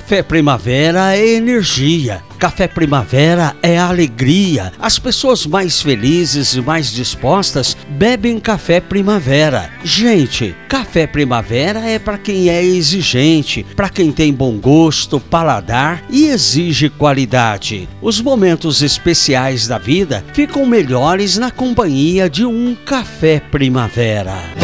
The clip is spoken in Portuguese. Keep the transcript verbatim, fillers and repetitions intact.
Café Primavera é energia. Café Primavera é alegria. As pessoas mais felizes e mais dispostas bebem Café Primavera. Gente, Café Primavera é para quem é exigente, para quem tem bom gosto, paladar e exige qualidade. Os momentos especiais da vida ficam melhores na companhia de um Café Primavera.